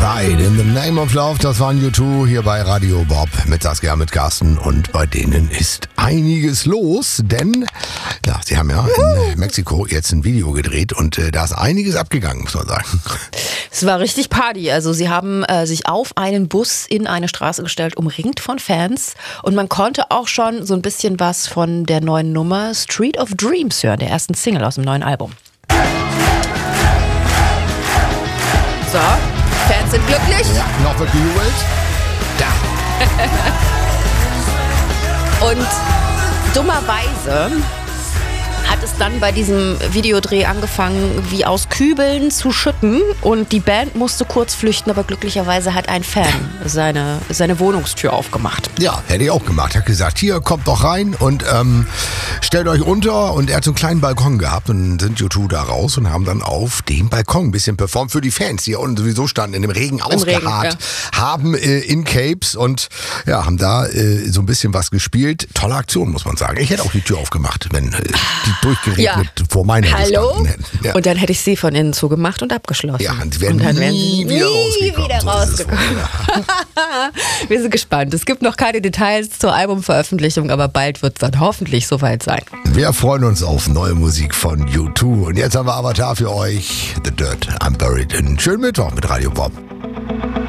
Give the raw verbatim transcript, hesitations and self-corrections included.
Pride in the Name of Love, das waren U zwei hier bei Radio Bob mit Saskia, mit Carsten, und bei denen ist einiges los, denn ja, sie haben ja in Mexiko jetzt ein Video gedreht und äh, da ist einiges abgegangen, muss man sagen. Es war richtig Party, also sie haben äh, sich auf einen Bus in eine Straße gestellt, umringt von Fans, und man konnte auch schon so ein bisschen was von der neuen Nummer Street of Dreams hören, der ersten Single aus dem neuen Album. So, Fans sind glücklich. Ja, noch wird gejubelt. Da. Und dummerweise hat es dann bei diesem Videodreh angefangen, wie aus Kübeln zu schütten, und die Band musste kurz flüchten, aber glücklicherweise hat ein Fan seine, seine Wohnungstür aufgemacht. Ja, hätte ich auch gemacht. Hat gesagt, hier, kommt doch rein und ähm, stellt euch unter. Und er hat so einen kleinen Balkon gehabt und dann sind U zwei da raus und haben dann auf dem Balkon ein bisschen performt für die Fans, die ja unten sowieso standen, in dem Regen ausgeharrt, Regen, ja. haben äh, in Capes und ja, haben da äh, so ein bisschen was gespielt. Tolle Aktion, muss man sagen. Ich hätte auch die Tür aufgemacht, wenn äh, die durchgeregnet ja. vor meiner Hallo? hätten. Ja. Und dann hätte ich sie von innen zugemacht und abgeschlossen. Ja, und sie wären und dann wären nie sie wieder nie rausgekommen. wieder So rausgekommen. Wir sind gespannt. Es gibt noch keine Details zur Albumveröffentlichung, aber bald wird es dann hoffentlich soweit sein. Wir freuen uns auf neue Musik von U zwei. Und jetzt haben wir Avatar für euch. The Dirt, I'm Buried. Einen schönen Mittwoch mit Radio Bob.